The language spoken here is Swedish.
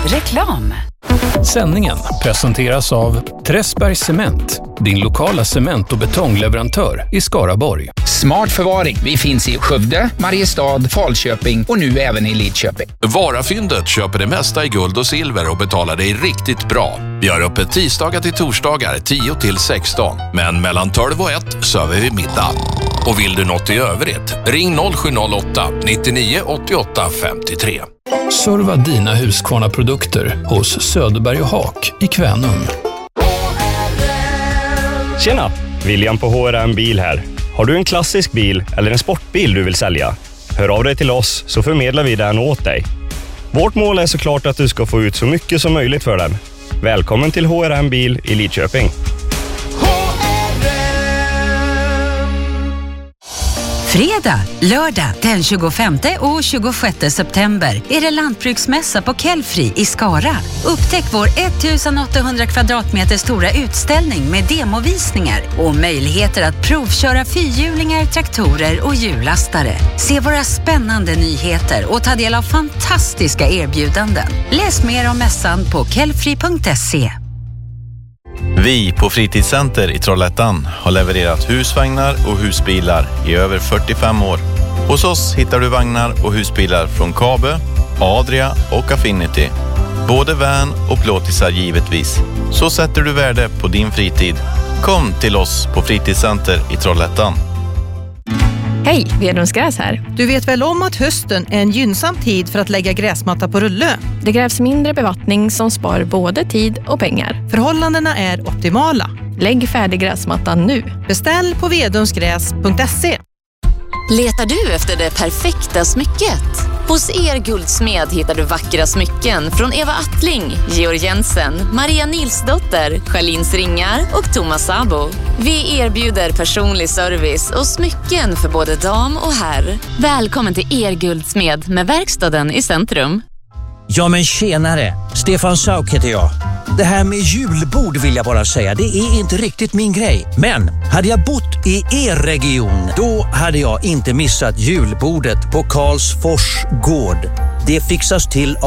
Reklam. Sändningen presenteras av Träsbergs Cement, din lokala cement- och betongleverantör i Skaraborg. Smart förvaring. Vi finns i Skövde, Mariestad, Falköping och nu även i Lidköping. Varafyndet köper det mesta i guld och silver och betalar dig riktigt bra. Vi har öppet tisdagar till torsdagar 10 till 16. Men mellan 12 och 1 söver vi middag. Och vill du något i övrigt? Ring 0708 99 88 53. Serva dina Husqvarna-produkter hos Söderberg och Haak i Kvänum. Tjena, William på HRM Bil här. Har du en klassisk bil eller en sportbil du vill sälja? Hör av dig till oss så förmedlar vi den åt dig. Vårt mål är såklart att du ska få ut så mycket som möjligt för den. Välkommen till HRM Bil i Lidköping. Fredag, lördag den 25 och 26 september är det lantbruksmässa på Kellfri i Skara. Upptäck vår 1800 kvadratmeter stora utställning med demovisningar och möjligheter att provköra fyrhjulingar, traktorer och hjullastare. Se våra spännande nyheter och ta del av fantastiska erbjudanden. Läs mer om mässan på kellfri.se. Vi på Fritidscenter i Trollhättan har levererat husvagnar och husbilar i över 45 år. Hos oss hittar du vagnar och husbilar från Kabe, Adria och Affinity. Både van och plåtisar givetvis. Så sätter du värde på din fritid. Kom till oss på Fritidscenter i Trollhättan. Hej, Vedumsgräs här. Du vet väl om att hösten är en gynnsam tid för att lägga gräsmatta på rulle? Det krävs mindre bevattning som spar både tid och pengar. Förhållandena är optimala. Lägg färdig gräsmattan nu. Beställ på vedumsgräs.se. Letar du efter det perfekta smycket? Hos Guldsmed hittar du vackra smycken från Eva Attling, Georg Jensen, Maria Nilsdotter, Charlins Ringar och Thomas Sabo. Vi erbjuder personlig service och smycken för både dam och herr. Välkommen till Guldsmed med verkstaden i centrum. Ja men tjenare, Stefan Sauk heter jag. Det här med julbord vill jag bara säga, det är inte riktigt min grej. Men hade jag bott i er region, då hade jag inte missat julbordet på Karlsfors gård. Det fixas till